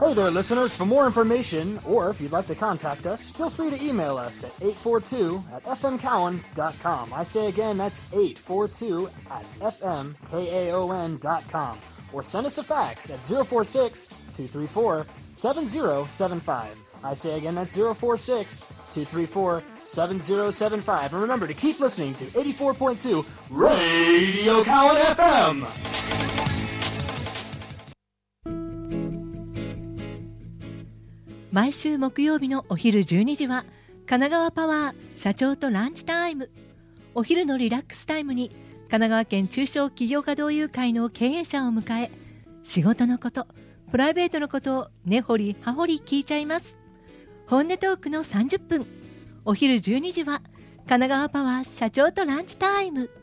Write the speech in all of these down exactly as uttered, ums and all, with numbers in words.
Hey there, listeners. For more information, or if you'd like to contact us, feel free to email us at eight four two at f m cowan dot com. I say again, that's eight four two at f m kaon dot com. Or send us a fax at zero four six, two three four, seven zero seven five. I say again, that's zero four six, two three four, seven zero seven five. And remember to keep listening to eighty-four point two Radio Cowan F M. 毎週木曜日のお昼じゅうにじは神奈川パワー社長とランチタイム。お昼のリラックスタイムに神奈川県中小企業家同友会の経営者を迎え、仕事のこと、プライベートのことを根掘り葉掘り聞いちゃいます。本音トークのさんじゅっぷん。お昼じゅうにじは神奈川パワー社長とランチタイム。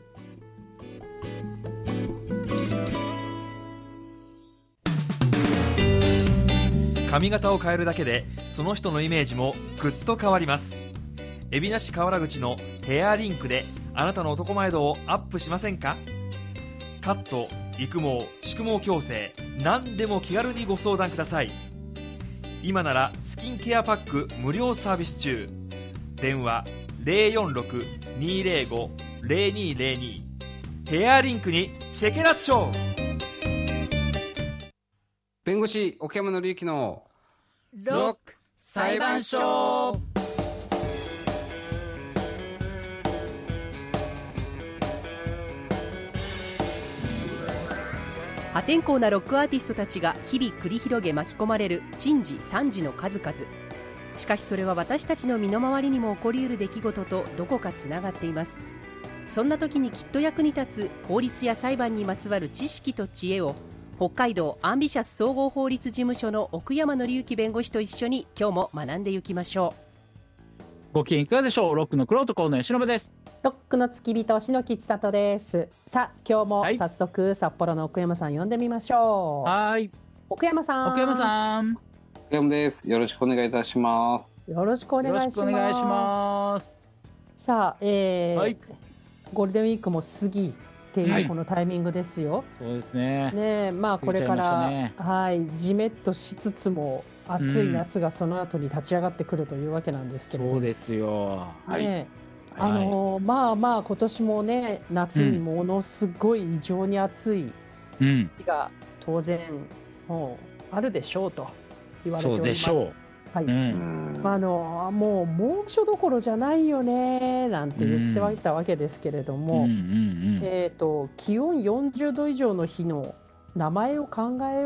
髪型を変えるだけでその人のイメージもぐっと変わります。海老名市河原口のヘアリンクであなたの男前度をアップしませんか？カット、育毛、宿毛矯正、何でも気軽にご相談ください。今ならスキンケアパック無料サービス中。電話 ゼロよんろく にーゼロご ゼロにーゼロに。ヘアリンクにチェケラッチョ。 弁護士奥山紀之のロック裁判所。破天荒なロックアーティストたちが日々繰り広げ巻き込まれる珍事惨事の数々。しかしそれは私たちの身の回りにも起こりうる出来事とどこかつながっています。そんな時にきっと役に立つ法律や裁判にまつわる知識と知恵を、北海道アンビシャス総合法律事務所の奥山紀之弁護士と一緒に今日も学んでいきましょう。ご機嫌いかがでしょう。ロックの玄人河野由伸です。 ロックの付き人篠木千里です。さあ今日も早速、はい、札幌の奥山さん呼んでみましょう。 はい、 奥山さん。 奥山さん。 奥山です。よろしくお願いいたします。 よろしくお願いします。よろしくお願いします。さあ、えーはい、ゴールデンウィークも過ぎっていうこのタイミングですよ。 そうですね。 ね、まあこれから、ね、はい、じめっとしつつも暑い夏がその後に立ち上がってくるというわけなんですけれども、 そうですよ。 はい。あのー、まあまあ今年もね、夏にものすごい異常に暑い日が当然もうあるでしょうと言われております。 そうでしょう。 はい。うん、あのもう猛暑どころじゃないよねなんて言ってはいたわけですけれども、うんうんうん、えっと気温よんじゅうど以上の日の名前を考え